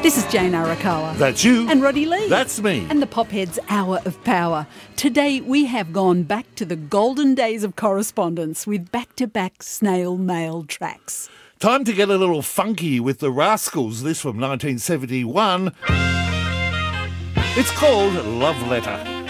This is Jane Arakawa. That's you. And Roddy Lee. That's me. And the Popheads Hour of Power. Today we have gone back to the golden days of correspondence with back-to-back snail mail tracks. Time to get a little funky with the Rascals. This from 1971. It's called Love Letter.